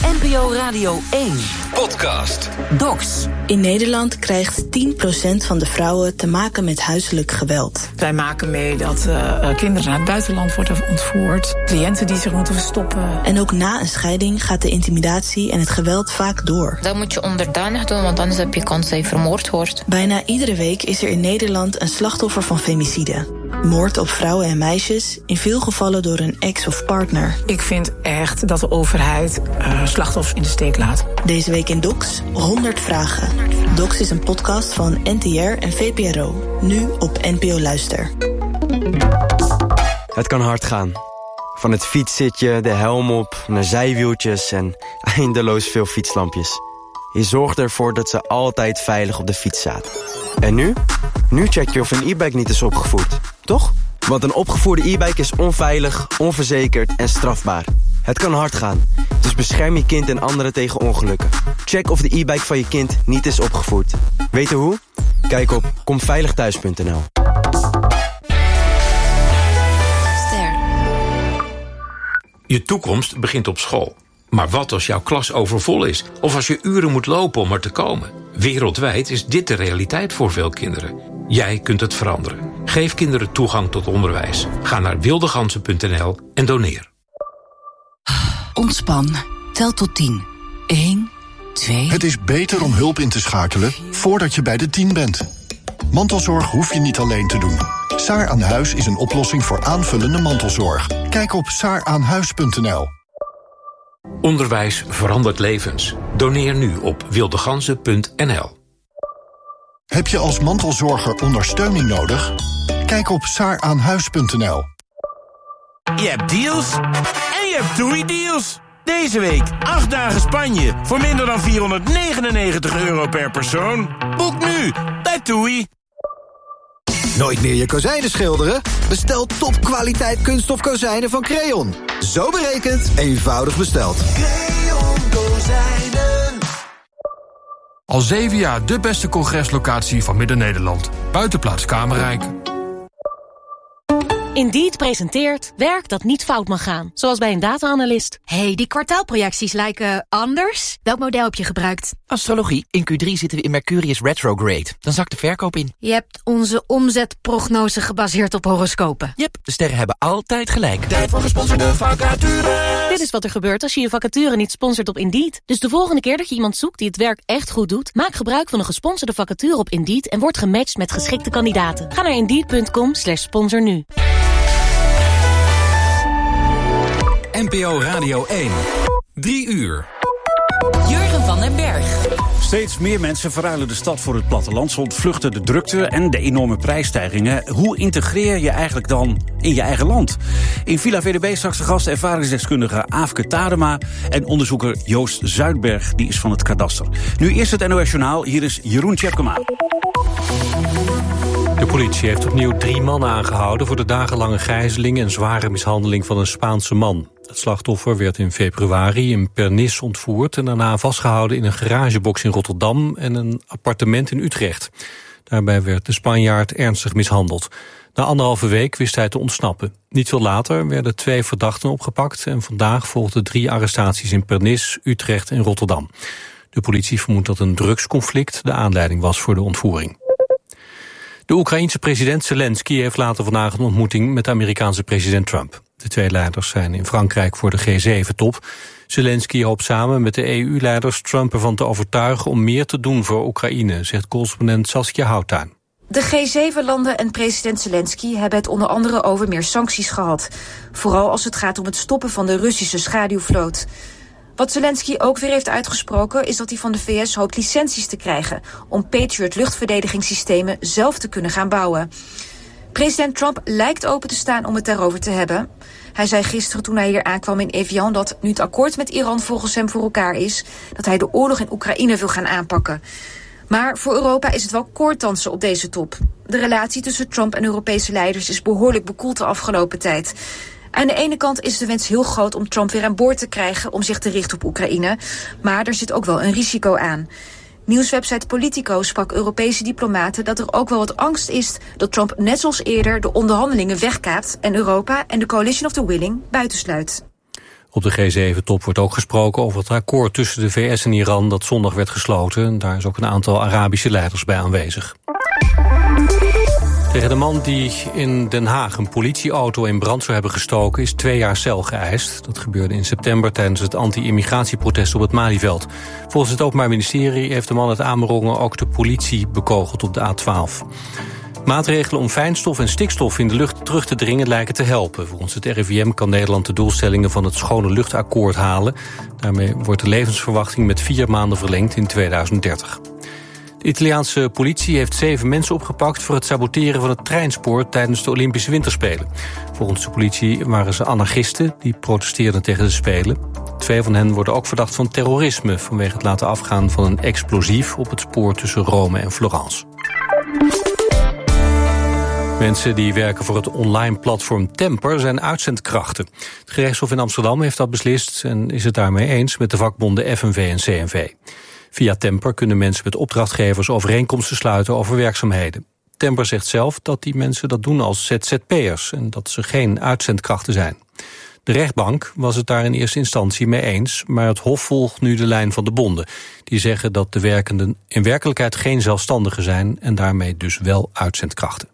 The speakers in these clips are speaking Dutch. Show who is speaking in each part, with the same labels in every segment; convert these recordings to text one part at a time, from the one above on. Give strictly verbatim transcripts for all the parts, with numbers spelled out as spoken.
Speaker 1: N P O Radio één
Speaker 2: podcast.
Speaker 1: Docs.
Speaker 3: In Nederland krijgt tien procent van de vrouwen te maken met huiselijk geweld.
Speaker 4: Wij maken mee dat uh, kinderen naar het buitenland worden ontvoerd. Cliënten die zich moeten verstoppen.
Speaker 3: En ook na een scheiding gaat de intimidatie en het geweld vaak door.
Speaker 5: Dat moet je onderdanig doen, want anders heb je kans dat je vermoord wordt.
Speaker 3: Bijna iedere week is er in Nederland een slachtoffer van femicide. Moord op vrouwen en meisjes, in veel gevallen door een ex of partner.
Speaker 4: Ik vind echt dat de overheid uh, slachtoffers in de steek laat.
Speaker 3: Deze week in Docs, honderd vragen. Docs is een podcast van N T R en V P R O. Nu op N P O Luister.
Speaker 6: Het kan hard gaan. Van het fietszitje, de helm op, naar zijwieltjes en eindeloos veel fietslampjes. Je zorgt ervoor dat ze altijd veilig op de fiets zaten. En nu? Nu check je of een e-bike niet is opgevoerd, toch? Want een opgevoerde e-bike is onveilig, onverzekerd en strafbaar. Het kan hard gaan, dus bescherm je kind en anderen tegen ongelukken. Check of de e-bike van je kind niet is opgevoerd. Weten hoe? Kijk op kom veilig thuis punt n l.
Speaker 2: Je toekomst begint op school. Maar wat als jouw klas overvol is? Of als je uren moet lopen om er te komen? Wereldwijd is dit de realiteit voor veel kinderen. Jij kunt het veranderen. Geef kinderen toegang tot onderwijs. Ga naar wildegansen punt n l en doneer.
Speaker 1: Ontspan. Tel tot tien. één, twee...
Speaker 7: Het is beter om hulp in te schakelen voordat je bij de tien bent. Mantelzorg hoef je niet alleen te doen. Saar aan Huis is een oplossing voor aanvullende mantelzorg. Kijk op saar aan huis punt n l.
Speaker 2: Onderwijs verandert levens. Doneer nu op wildegansen punt n l.
Speaker 7: Heb je als mantelzorger ondersteuning nodig? Kijk op saar aan huis punt n l.
Speaker 8: Je hebt deals en je hebt TUI-deals. Deze week acht dagen Spanje voor minder dan vierhonderdnegenennegentig euro per persoon. Boek nu bij TUI.
Speaker 9: Nooit meer je kozijnen schilderen? Bestel topkwaliteit kunststof kozijnen van Creon. Zo berekend, eenvoudig besteld.
Speaker 10: Creon Kozijnen.
Speaker 11: Al zeven jaar de beste congreslocatie van Midden-Nederland. Buitenplaats Kamerrijk.
Speaker 12: Indeed presenteert werk dat niet fout mag gaan. Zoals bij een data-analyst.
Speaker 13: Hey, die kwartaalprojecties lijken anders. Welk model heb je gebruikt?
Speaker 14: Astrologie. In Q drie zitten we in Mercurius retrograde. Dan zakt de verkoop in.
Speaker 13: Je hebt onze omzetprognose gebaseerd op horoscopen.
Speaker 14: Yep, de sterren hebben altijd gelijk.
Speaker 10: Tijd voor gesponsorde vacature.
Speaker 12: Dit is wat er gebeurt als je je vacature niet sponsort op Indeed. Dus de volgende keer dat je iemand zoekt die het werk echt goed doet, maak gebruik van een gesponsorde vacature op Indeed en word gematcht met geschikte kandidaten. Ga naar indeed punt com slash sponsor nu.
Speaker 15: N P O Radio één. Drie uur.
Speaker 1: Jurgen van den Berg.
Speaker 16: Steeds meer mensen verruilen de stad voor het platteland. Ze ontvluchten de drukte en de enorme prijsstijgingen. Hoe integreer je eigenlijk dan in je eigen land? In Villa V D B straks de gast ervaringsdeskundige Aafke Tadema en onderzoeker Joost Zuidberg, die is van het kadaster. Nu eerst het N O S Journaal, hier is Jeroen Tjepkema.
Speaker 17: De politie heeft opnieuw drie mannen aangehouden voor de dagenlange gijzeling en zware mishandeling van een Spaanse man. Het slachtoffer werd in februari in Pernis ontvoerd en daarna vastgehouden in een garagebox in Rotterdam en een appartement in Utrecht. Daarbij werd de Spanjaard ernstig mishandeld. Na anderhalve week wist hij te ontsnappen. Niet veel later werden twee verdachten opgepakt en vandaag volgden drie arrestaties in Pernis, Utrecht en Rotterdam. De politie vermoedt dat een drugsconflict de aanleiding was voor de ontvoering. De Oekraïense president Zelensky heeft later vandaag een ontmoeting met de Amerikaanse president Trump. De twee leiders zijn in Frankrijk voor de G zeven top. Zelensky hoopt samen met de E U-leiders Trump ervan te overtuigen om meer te doen voor Oekraïne, zegt correspondent Saskia Houttuin.
Speaker 18: De G zeven landen en president Zelensky hebben het onder andere over meer sancties gehad. Vooral als het gaat om het stoppen van de Russische schaduwvloot. Wat Zelensky ook weer heeft uitgesproken is dat hij van de V S hoopt licenties te krijgen om Patriot luchtverdedigingssystemen zelf te kunnen gaan bouwen. President Trump lijkt open te staan om het daarover te hebben. Hij zei gisteren toen hij hier aankwam in Evian dat nu het akkoord met Iran volgens hem voor elkaar is, dat hij de oorlog in Oekraïne wil gaan aanpakken. Maar voor Europa is het wel koorddansen op deze top. De relatie tussen Trump en Europese leiders is behoorlijk bekoeld de afgelopen tijd. Aan de ene kant is de wens heel groot om Trump weer aan boord te krijgen om zich te richten op Oekraïne. Maar er zit ook wel een risico aan. Nieuwswebsite Politico sprak Europese diplomaten dat er ook wel wat angst is dat Trump net zoals eerder de onderhandelingen wegkaapt en Europa en de Coalition of the Willing buitensluit.
Speaker 17: Op de G zeven top wordt ook gesproken over het akkoord tussen de V S en Iran dat zondag werd gesloten. Daar is ook een aantal Arabische leiders bij aanwezig. Tegen de man die in Den Haag een politieauto in brand zou hebben gestoken is twee jaar cel geëist. Dat gebeurde in september tijdens het anti-immigratieprotest op het Malieveld. Volgens het Openbaar Ministerie heeft de man uit Amerongen ook de politie bekogeld op de A twaalf. Maatregelen om fijnstof en stikstof in de lucht terug te dringen lijken te helpen. Volgens het R I V M kan Nederland de doelstellingen van het Schone Luchtakkoord halen. Daarmee wordt de levensverwachting met vier maanden verlengd in tweeduizend dertig. De Italiaanse politie heeft zeven mensen opgepakt voor het saboteren van het treinspoor tijdens de Olympische Winterspelen. Volgens de politie waren ze anarchisten die protesteerden tegen de Spelen. Twee van hen worden ook verdacht van terrorisme vanwege het laten afgaan van een explosief op het spoor tussen Rome en Florence. Mensen die werken voor het online platform Temper zijn uitzendkrachten. Het gerechtshof in Amsterdam heeft dat beslist en is het daarmee eens met de vakbonden F N V en C N V. Via Temper kunnen mensen met opdrachtgevers overeenkomsten sluiten over werkzaamheden. Temper zegt zelf dat die mensen dat doen als Z Z P'ers en dat ze geen uitzendkrachten zijn. De rechtbank was het daar in eerste instantie mee eens, maar het Hof volgt nu de lijn van de bonden. Die zeggen dat de werkenden in werkelijkheid geen zelfstandigen zijn en daarmee dus wel uitzendkrachten.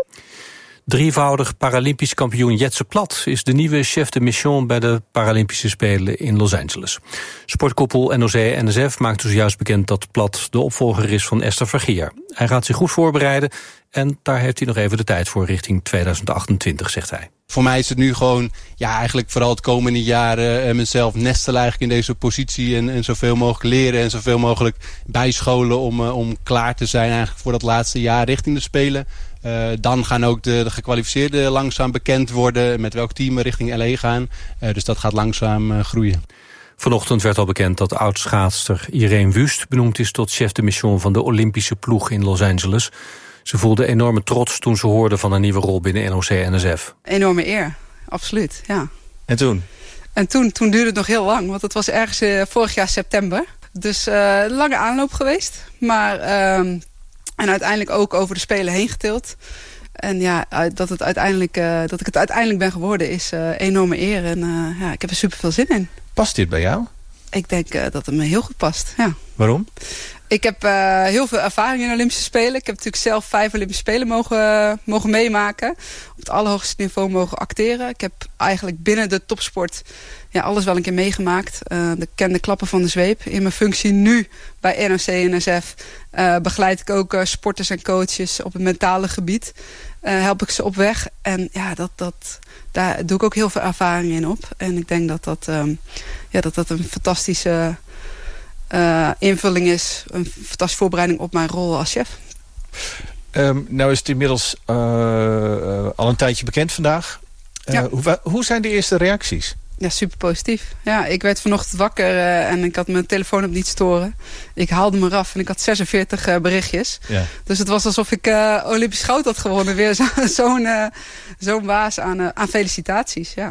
Speaker 17: Drievoudig Paralympisch kampioen Jetse Plat is de nieuwe chef de mission bij de Paralympische Spelen in Los Angeles. Sportkoepel N O C N S F maakte zojuist bekend dat Plat de opvolger is van Esther Vergeer. Hij gaat zich goed voorbereiden en daar heeft hij nog even de tijd voor richting tweeduizend achtentwintig, zegt hij.
Speaker 19: Voor mij is het nu gewoon, ja, eigenlijk vooral het komende jaren uh, mezelf nestelen eigenlijk in deze positie en, en zoveel mogelijk leren en zoveel mogelijk bijscholen om, uh, om klaar te zijn eigenlijk voor dat laatste jaar richting de Spelen. Uh, dan gaan ook de, de gekwalificeerden langzaam bekend worden met welk team we richting L A gaan. Uh, dus dat gaat langzaam uh, groeien.
Speaker 17: Vanochtend werd al bekend dat oud-schaatster Irene Wust benoemd is tot chef de mission van de Olympische ploeg in Los Angeles. Ze voelde enorme trots toen ze hoorde van een nieuwe rol binnen N O C N S F.
Speaker 20: Enorme eer, absoluut, ja.
Speaker 21: En toen?
Speaker 20: En toen, toen duurde het nog heel lang, want het was ergens uh, vorig jaar september. Dus uh, lange aanloop geweest, maar uh, en uiteindelijk ook over de Spelen heen getild. En ja, dat, het uiteindelijk, uh, dat ik het uiteindelijk ben geworden is uh, enorme eer. En uh, ja, ik heb er super veel zin in.
Speaker 21: Past dit bij jou?
Speaker 20: Ik denk uh, dat het me heel goed past, ja.
Speaker 21: Waarom?
Speaker 20: Ik heb uh, heel veel ervaring in Olympische Spelen. Ik heb natuurlijk zelf vijf Olympische Spelen mogen, uh, mogen meemaken. Op het allerhoogste niveau mogen acteren. Ik heb eigenlijk binnen de topsport ja, alles wel een keer meegemaakt. Uh, de kende klappen van de zweep. In mijn functie nu bij N O C N S F uh, begeleid ik ook uh, sporters en coaches op het mentale gebied. Uh, help ik ze op weg. En ja, dat, dat, daar doe ik ook heel veel ervaring in op. En ik denk dat dat, um, ja, dat, dat een fantastische Uh, invulling is, een fantastische voorbereiding op mijn rol als chef.
Speaker 21: Um, nou is het inmiddels uh, uh, al een tijdje bekend vandaag. Uh, ja. hoe, hoe zijn de eerste reacties?
Speaker 20: Ja, super positief. Ja, ik werd vanochtend wakker uh, en ik had mijn telefoon op niet storen. Ik haalde me eraf en ik had zesenveertig uh, berichtjes. Ja. Dus het was alsof ik uh, Olympisch goud had gewonnen. Weer zo'n zo uh, zo'n waas aan, uh, aan felicitaties, ja.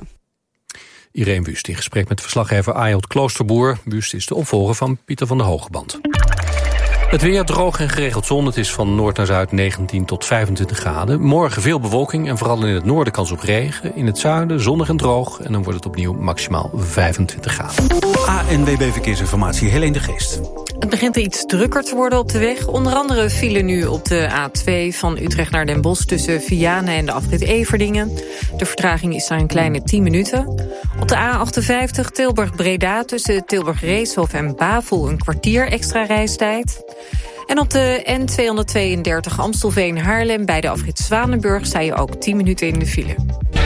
Speaker 17: Irene Wust in gesprek met verslaggever Ayolt Kloosterboer. Wust is de opvolger van Pieter van der Hogeband. Het weer droog en geregeld zon. Het is van noord naar zuid negentien tot vijfentwintig graden. Morgen veel bewolking en vooral in het noorden kans op regen. In het zuiden zonnig en droog. En dan wordt het opnieuw maximaal vijfentwintig graden.
Speaker 16: A N W B Verkeersinformatie, Helene de Geest.
Speaker 22: Het begint er iets drukker te worden op de weg. Onder andere vielen nu op de A twee van Utrecht naar Den Bosch tussen Vianen en de afrit Everdingen. De vertraging is daar een kleine tien minuten. Op de A achtenvijftig Tilburg-Breda tussen Tilburg-Reeshof en Bavel een kwartier extra reistijd. En op de N tweehonderdtweeëndertig Amstelveen-Haarlem bij de afrit Zwanenburg sta je ook tien minuten in de file.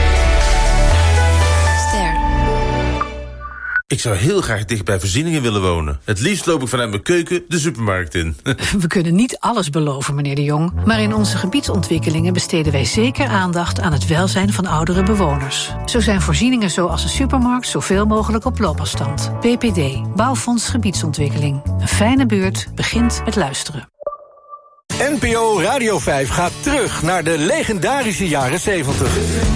Speaker 8: Ik zou heel graag dicht bij voorzieningen willen wonen. Het liefst loop ik vanuit mijn keuken de supermarkt in.
Speaker 23: We kunnen niet alles beloven, meneer de Jong. Maar in onze gebiedsontwikkelingen besteden wij zeker aandacht aan het welzijn van oudere bewoners. Zo zijn voorzieningen zoals een supermarkt zoveel mogelijk op loopafstand. B P D, Bouwfonds Gebiedsontwikkeling. Een fijne buurt begint met luisteren.
Speaker 24: N P O Radio vijf gaat terug naar de legendarische jaren zeventig.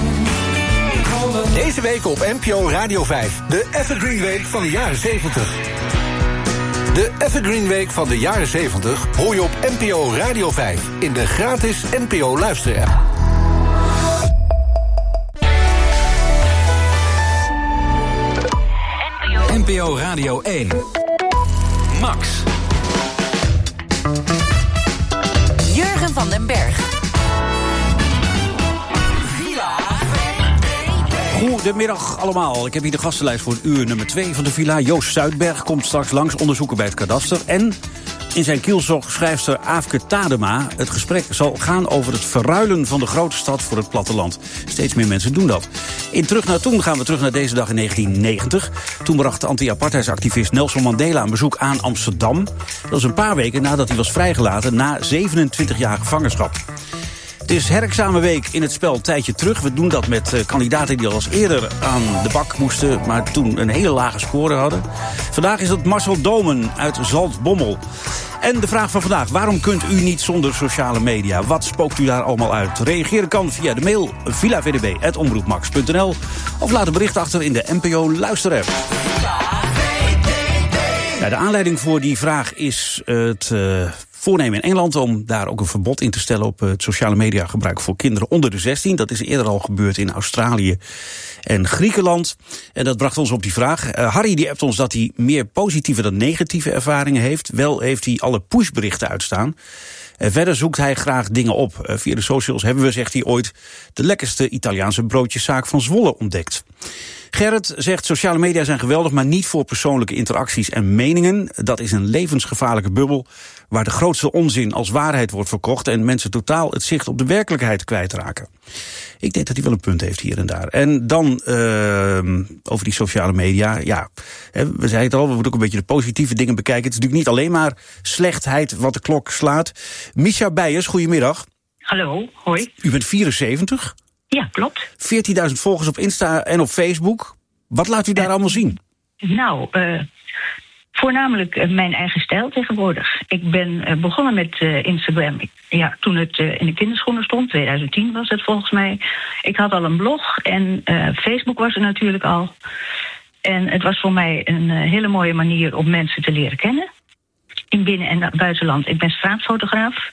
Speaker 24: Deze week op N P O Radio vijf, de Evergreen Week van de jaren zeventig. De Evergreen Week van de jaren zeventig hoor je op N P O Radio vijf in de gratis N P O luisterapp.
Speaker 15: N P O Radio één. Max.
Speaker 1: Jurgen van den Berg.
Speaker 16: Goedemiddag allemaal. Ik heb hier de gastenlijst voor uur nummer twee van de Villa. Joost Zuidberg komt straks langs, onderzoeker bij het kadaster. En in zijn kielzog schrijfster Aafke Tadema. Het gesprek zal gaan over het verruilen van de grote stad voor het platteland. Steeds meer mensen doen dat. In Terug naar Toen gaan we terug naar deze dag in negentien negentig. Toen bracht anti-apartheidsactivist Nelson Mandela een bezoek aan Amsterdam. Dat is een paar weken nadat hij was vrijgelaten na zevenentwintig jaar gevangenschap. Het is herexamenweek in het spel Tijdje Terug. We doen dat met uh, kandidaten die al eens eerder aan de bak moesten, maar toen een hele lage score hadden. Vandaag is het Marcel Domen uit Zaltbommel. En de vraag van vandaag: waarom kunt u niet zonder sociale media? Wat spookt u daar allemaal uit? Reageren kan via de mail villa v d b apenstaartje omroepmax punt n l of laat een bericht achter in de N P O luisterapp. Ja, de aanleiding voor die vraag is het Uh, voornemen in Engeland om daar ook een verbod in te stellen op het sociale media gebruik voor kinderen onder de zestien. Dat is eerder al gebeurd in Australië en Griekenland. En dat bracht ons op die vraag. Uh, Harry die appt ons dat hij meer positieve dan negatieve ervaringen heeft. Wel heeft hij alle pushberichten uitstaan. En verder zoekt hij graag dingen op. Uh, via de socials hebben we, zegt hij, ooit de lekkerste Italiaanse broodjeszaak van Zwolle ontdekt. Gerrit zegt, sociale media zijn geweldig, maar niet voor persoonlijke interacties en meningen. Dat is een levensgevaarlijke bubbel waar de grootste onzin als waarheid wordt verkocht en mensen totaal het zicht op de werkelijkheid kwijtraken. Ik denk dat hij wel een punt heeft hier en daar. En dan uh, over die sociale media. Ja, we zeiden het al, we moeten ook een beetje de positieve dingen bekijken. Het is natuurlijk niet alleen maar slechtheid wat de klok slaat. Misha Beijers, goedemiddag.
Speaker 3: Hallo, hoi.
Speaker 16: U bent vierenzeventig.
Speaker 3: Ja, klopt.
Speaker 16: veertienduizend volgers op Insta en op Facebook. Wat laat u daar uh, allemaal zien?
Speaker 3: Nou, uh, voornamelijk uh, mijn eigen stijl tegenwoordig. Ik ben uh, begonnen met uh, Instagram. Ik, ja, toen het uh, in de kinderschoenen stond, twintig tien was het volgens mij. Ik had al een blog en uh, Facebook was er natuurlijk al. En het was voor mij een uh, hele mooie manier om mensen te leren kennen. In binnen- en buitenland. Ik ben straatfotograaf.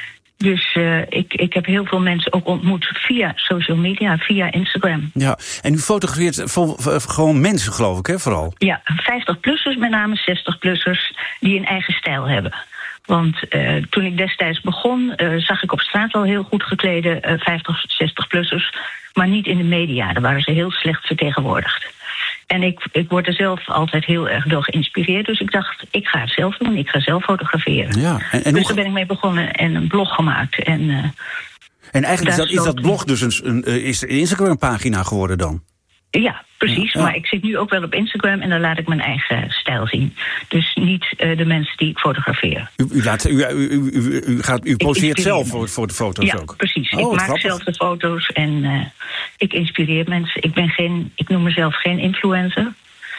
Speaker 3: Dus uh, ik, ik heb heel veel mensen ook ontmoet via social media, via Instagram.
Speaker 16: Ja, en u fotografeert vol, gewoon mensen, geloof ik, hè, vooral?
Speaker 3: Ja, vijftig-plussers, met name zestig-plussers, die een eigen stijl hebben. Want uh, toen ik destijds begon, uh, zag ik op straat al heel goed geklede uh, vijftig, zestig-plussers, maar niet in de media. Daar waren ze heel slecht vertegenwoordigd. En ik, ik word er zelf altijd heel erg door geïnspireerd. Dus ik dacht, ik ga het zelf doen. Ik ga zelf fotograferen.
Speaker 16: Ja, en, en
Speaker 3: dus
Speaker 16: hoe...
Speaker 3: daar ben ik mee begonnen en een blog gemaakt. En, uh,
Speaker 16: en eigenlijk is dat, is dat blog dus een, een, is een Instagram-pagina geworden dan?
Speaker 3: Ja, precies. Ja, ja. Maar ik zit nu ook wel op Instagram en dan laat ik mijn eigen stijl zien. Dus niet uh, de mensen die ik fotografeer. U,
Speaker 16: u, laat, u, u, u, u, gaat, u poseert zelf voor, voor de foto's
Speaker 3: ja,
Speaker 16: ook?
Speaker 3: Ja, precies.
Speaker 16: Oh,
Speaker 3: ik maak
Speaker 16: grappig.
Speaker 3: zelf de foto's en uh, ik inspireer mensen. Ik, ben geen, ik noem mezelf geen influencer.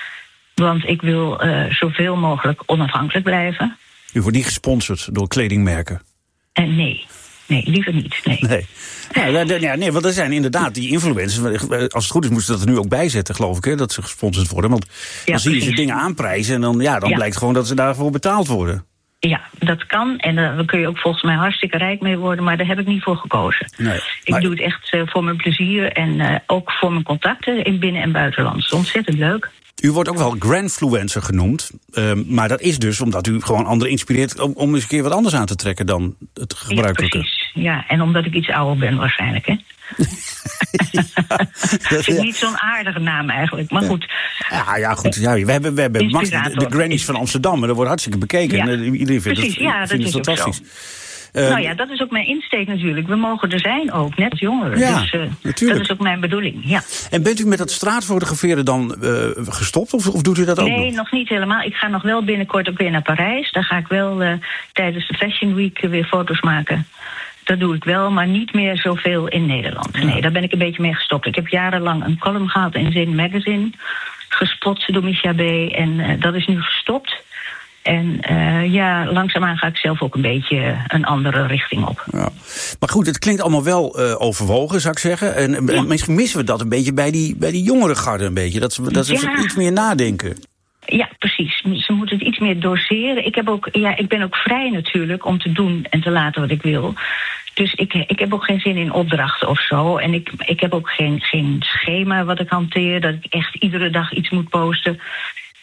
Speaker 3: Want ik wil uh, zoveel mogelijk onafhankelijk blijven.
Speaker 16: U wordt niet gesponsord door kledingmerken?
Speaker 3: Uh, nee. Nee, liever niet. Nee.
Speaker 16: Nee. Ja, ja, nee, want er zijn inderdaad die influencers. Als het goed is, moeten ze dat er nu ook bij zetten, geloof ik, hè, dat ze gesponsord worden. Want dan ja, zie je ze dingen aanprijzen en dan, ja, dan ja. blijkt gewoon dat ze daarvoor betaald worden.
Speaker 3: Ja, dat kan. En daar kun je ook volgens mij hartstikke rijk mee worden. Maar daar heb ik niet voor gekozen.
Speaker 16: Nee,
Speaker 3: ik maar... doe het echt uh, voor mijn plezier. En uh, ook voor mijn contacten in binnen- en buitenland. Dat is ontzettend leuk.
Speaker 16: U wordt ook wel grandfluencer genoemd. Uh, maar dat is dus omdat u gewoon anderen inspireert om, om eens een keer wat anders aan te trekken dan het gebruikelijke.
Speaker 3: Ja, precies. Ja, en omdat ik iets ouder ben waarschijnlijk, hè? ja, dat vind ik niet zo'n aardige naam eigenlijk, maar goed.
Speaker 16: Ja, ja goed. Ja, we hebben, we hebben Max, de, de Grannies van Amsterdam, en dat wordt hartstikke bekeken.
Speaker 3: Ja,
Speaker 16: en iedereen vindt
Speaker 3: precies,
Speaker 16: het,
Speaker 3: ja, dat
Speaker 16: vindt
Speaker 3: is
Speaker 16: het fantastisch.
Speaker 3: Uh, nou ja, dat is ook mijn insteek natuurlijk. We mogen er zijn ook, net als jongeren.
Speaker 16: Ja,
Speaker 3: dus uh,
Speaker 16: natuurlijk.
Speaker 3: Dat is ook mijn bedoeling, ja.
Speaker 16: En bent u met dat straatfotograferen dan uh, gestopt, of, of doet u dat ook
Speaker 3: Nee,
Speaker 16: nog?
Speaker 3: nog niet helemaal. Ik ga nog wel binnenkort ook weer naar Parijs. Daar ga ik wel uh, tijdens de Fashion Week weer foto's maken. Dat doe ik wel, maar niet meer zoveel in Nederland. Ja. Nee, daar ben ik een beetje mee gestopt. Ik heb jarenlang een column gehad in Zin Magazine, gespot door Misha B. En uh, dat is nu gestopt. En uh, ja, langzaamaan ga ik zelf ook een beetje een andere richting op.
Speaker 16: Ja. Maar goed, het klinkt allemaal wel uh, overwogen, zou ik zeggen. En, ja. en misschien missen we dat een beetje bij die, bij die jongere garde een beetje. Dat ze, dat ze ja. iets meer nadenken.
Speaker 3: Ja, precies. Ze moeten het iets meer doseren. Ik, heb ook, ja, ik ben ook vrij natuurlijk om te doen en te laten wat ik wil. Dus ik, ik heb ook geen zin in opdrachten of zo. En ik, ik heb ook geen, geen schema wat ik hanteer, dat ik echt iedere dag iets moet posten.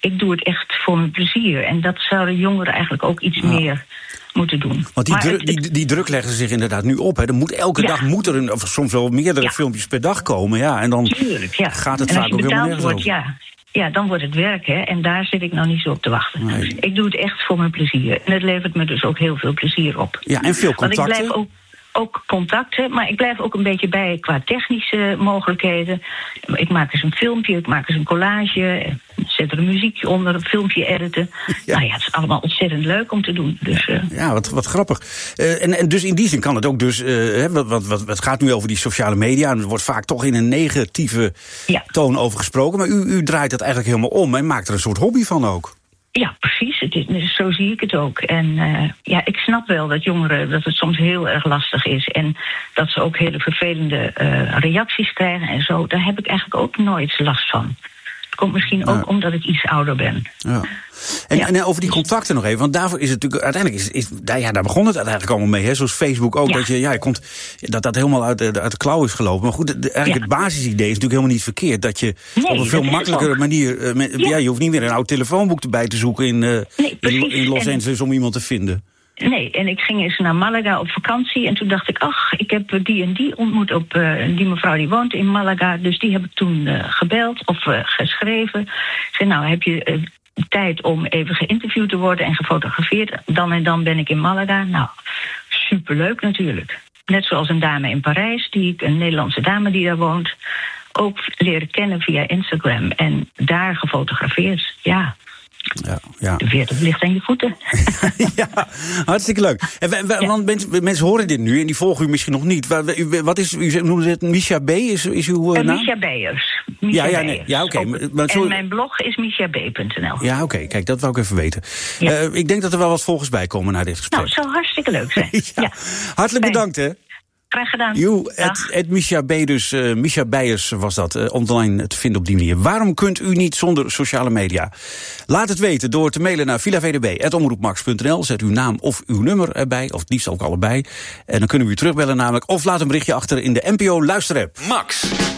Speaker 3: ik doe het echt voor mijn plezier. En dat zouden jongeren eigenlijk ook iets ja. meer moeten doen.
Speaker 16: Want die,
Speaker 3: maar
Speaker 16: druk,
Speaker 3: het,
Speaker 16: die, die druk leggen ze zich inderdaad nu op. Hè. Er moet, elke ja. dag moet er een, of soms wel meerdere ja. filmpjes per dag komen. Ja, en dan
Speaker 3: Tuurlijk, ja.
Speaker 16: gaat het
Speaker 3: en
Speaker 16: vaak ook helemaal nergens
Speaker 3: wordt,
Speaker 16: over.
Speaker 3: Ja, ja, dan wordt het werk, hè. En daar zit ik nou niet zo op te wachten.
Speaker 16: Nee.
Speaker 3: Dus ik doe het echt voor mijn plezier. En het levert me dus ook heel veel plezier op.
Speaker 16: Ja, en veel contacten.
Speaker 3: Want ik blijf ook, ook contacten, maar ik blijf ook een beetje bij qua technische mogelijkheden. Ik maak eens een filmpje, ik maak eens een collage, zet er een muziekje onder, een filmpje editen. Ja. Nou ja, het is allemaal ontzettend leuk om te doen. Dus, uh...
Speaker 16: Ja, wat, wat grappig. Uh, en, en dus in die zin kan het ook dus, uh, wat, wat, wat, het gaat nu over die sociale media, en er wordt vaak toch in een negatieve ja. toon over gesproken, maar u, u draait dat eigenlijk helemaal om en maakt er een soort hobby van ook.
Speaker 3: Ja, precies. Het is, zo zie ik het ook. En uh, ja, ik snap wel dat jongeren, dat het soms heel erg lastig is. En dat ze ook hele vervelende uh, reacties krijgen en zo. Daar heb ik eigenlijk ook nooit last van. Het komt misschien ook ja. omdat ik iets ouder ben.
Speaker 16: Ja. En, ja. en over die contacten nog even, want daarvoor is het natuurlijk uiteindelijk is, is ja, daar begon het uiteindelijk allemaal mee, hè? Zoals Facebook ook, ja. dat je ja, je komt dat dat helemaal uit de, uit de klauw is gelopen. Maar goed, de, eigenlijk ja. het basisidee is natuurlijk helemaal niet verkeerd, dat je nee, op een veel makkelijkere manier, uh, met, ja. ja, je hoeft niet meer een oud telefoonboek erbij te zoeken in, uh, nee, in, in Los Angeles om iemand te vinden.
Speaker 3: Nee, en ik ging eens naar Malaga op vakantie. En toen dacht ik, ach, ik heb die en die ontmoet op uh, die mevrouw die woont in Malaga. Dus die heb ik toen uh, gebeld of uh, geschreven. Ik zei, nou, heb je uh, tijd om even geïnterviewd te worden en gefotografeerd? Dan en dan ben ik in Malaga. Nou, superleuk natuurlijk. Net zoals een dame in Parijs, die ik, een Nederlandse dame die daar woont, ook leren kennen via Instagram. En daar gefotografeerd, ja.
Speaker 16: Ja, ja.
Speaker 3: De wereld ligt aan je voeten.
Speaker 16: Ja, hartstikke leuk. En we, we, ja. Want mensen, mensen horen dit nu en die volgen u misschien nog niet. Wat is, u noemde het Misha B? Is, is uw uh, naam?
Speaker 3: Misha Beyers.
Speaker 16: Ja, ja, nee. ja oké. Okay.
Speaker 3: En zo... mijn blog is misha b punt n l.
Speaker 16: Ja, oké. Okay. Kijk, dat wou ik even weten. Ja. Uh, ik denk dat er wel wat volgers bij komen na dit gesprek.
Speaker 3: Nou, het zou hartstikke leuk zijn. ja. Ja.
Speaker 16: Hartelijk bedankt, hè.
Speaker 3: Graag gedaan.
Speaker 16: Jo, het, het Misha B. dus, uh, Misha Beyers was dat, uh, online te vinden op die manier. Waarom kunt u niet zonder sociale media? Laat het weten door te mailen naar vilavdb apenstaartje omroepmax punt n l. Zet uw naam of uw nummer erbij, of het liefst ook allebei. En dan kunnen we u terugbellen namelijk. Of laat een berichtje achter in de N P O luisterapp.
Speaker 24: Max.